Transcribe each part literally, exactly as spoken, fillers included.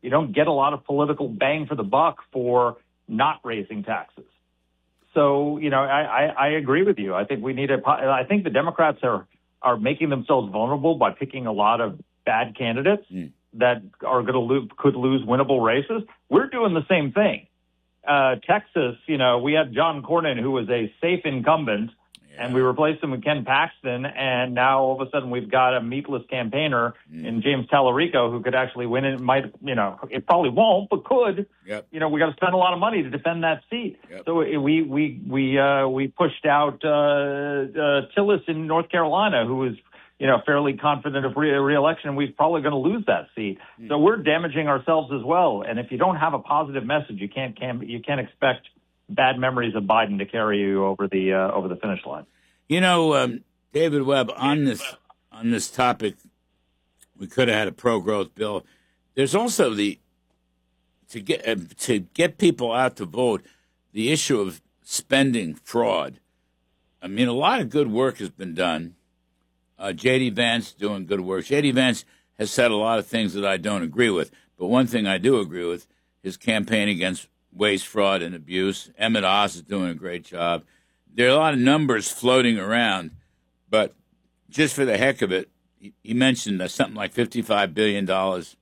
you don't get a lot of political bang for the buck for not raising taxes. So, you know, I, I, I agree with you. I think we need a, I think the Democrats are, are making themselves vulnerable by picking a lot of bad candidates mm. that are going to lose, could lose winnable races. We're doing the same thing. Uh, Texas, you know, we had John Cornyn, who was a safe incumbent, yeah. and we replaced him with Ken Paxton, and now all of a sudden we've got a meatless campaigner mm. in James Tallarico who could actually win it. Might, you know, it probably won't, but could. Yep. You know, we got to spend a lot of money to defend that seat. Yep. So we we we uh, we pushed out uh, uh, Tillis in North Carolina, who was, you know, fairly confident of re- re-election, and we're probably going to lose that seat. Mm. So we're damaging ourselves as well. And if you don't have a positive message, you can't, can't you can't expect bad memories of Biden to carry you over the uh, over the finish line. You know, um, David Webb, on this on this topic, we could have had a pro-growth bill. There's also the to get uh, to get people out to vote. The issue of spending fraud. I mean, a lot of good work has been done. Uh, J D. Vance doing good work. J D. Vance has said a lot of things that I don't agree with, but one thing I do agree with, his campaign against waste, fraud, and abuse. Emmett Oz is doing a great job. There are a lot of numbers floating around, but just for the heck of it, he, he mentioned uh, something like fifty-five billion dollars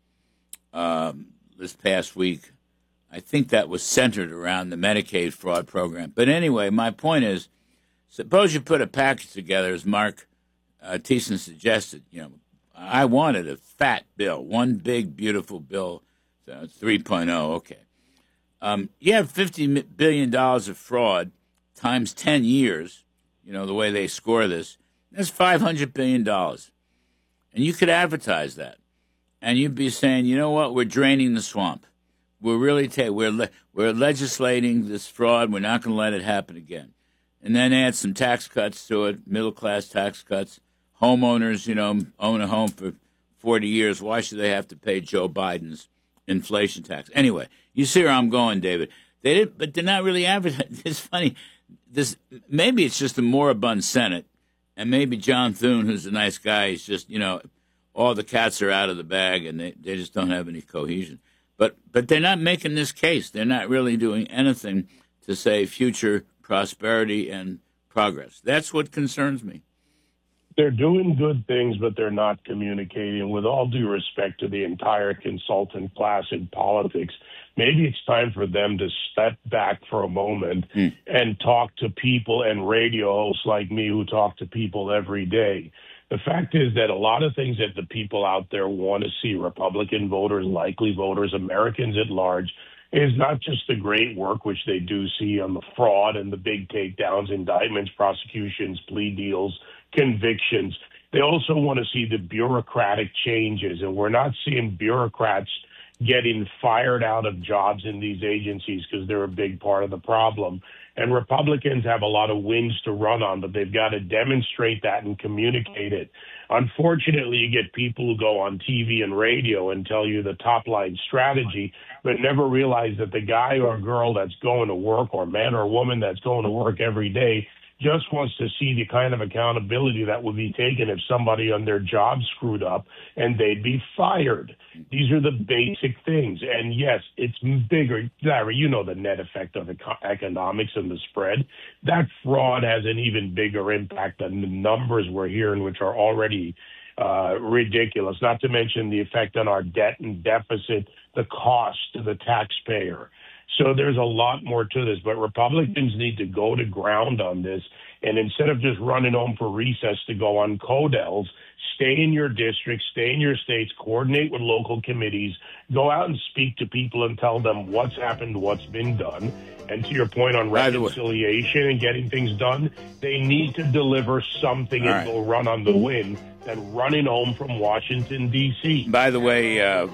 um, this past week. I think that was centered around the Medicaid fraud program. But anyway, my point is, suppose you put a package together, as Mark Uh, Thiessen suggested, you know, I wanted a fat bill, one big, beautiful bill, so three point oh, okay. Um, you have fifty billion dollars of fraud times ten years, you know, the way they score this, that's five hundred billion dollars. And you could advertise that. And you'd be saying, you know what, we're draining the swamp. We're really, ta- we're, le- we're legislating this fraud. We're not going to let it happen again. And then add some tax cuts to it, middle-class tax cuts. Homeowners, you know, own a home for forty years. Why should they have to pay Joe Biden's inflation tax? Anyway, you see where I'm going, David. They did, but they're not really advertising. It's funny. This maybe it's just a moribund Senate, and maybe John Thune, who's a nice guy, is just, you know, all the cats are out of the bag, and they, they just don't have any cohesion. But but they're not making this case. They're not really doing anything to say future prosperity and progress. That's what concerns me. They're doing good things, but they're not communicating. With all due respect to the entire consultant class in politics, maybe it's time for them to step back for a moment mm. and talk to people and radio hosts like me who talk to people every day. The fact is that a lot of things that the people out there want to see, Republican voters, likely voters, Americans at large, is not just the great work which they do see on the fraud and the big takedowns, indictments, prosecutions, plea deals, convictions. They also want to see the bureaucratic changes, and we're not seeing bureaucrats getting fired out of jobs in these agencies because they're a big part of the problem. And Republicans have a lot of wins to run on, but they've got to demonstrate that and communicate it. Unfortunately, you get people who go on T V and radio and tell you the top-line strategy, but never realize that the guy or girl that's going to work, or man or woman that's going to work every day, just wants to see the kind of accountability that would be taken if somebody on their job screwed up and they'd be fired. These are the basic things. And yes, it's bigger. Larry, you know the net effect of eco- economics and the spread. That fraud has an even bigger impact than the numbers we're hearing, which are already uh, ridiculous, not to mention the effect on our debt and deficit, the cost to the taxpayer. So there's a lot more to this, but Republicans need to go to ground on this. And instead of just running home for recess to go on Codels, stay in your districts, stay in your states, coordinate with local committees, go out and speak to people and tell them what's happened, what's been done. And to your point on reconciliation and getting things done, they need to deliver something All and right. go run on the win than running home from Washington, D C. By the way, uh,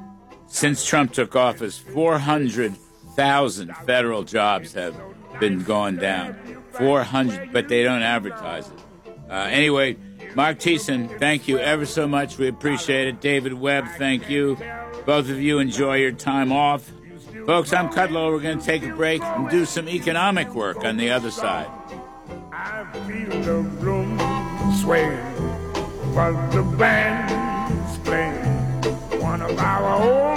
since Trump took office, four hundred thousand federal jobs have been gone down. four hundred, but they don't advertise it. Uh, anyway, Mark Thiessen, thank you ever so much. We appreciate it. David Webb, thank you. Both of you enjoy your time off. Folks, I'm Kudlow. We're going to take a break and do some economic work on the other side. I feel the room sway while the band's playing one of our old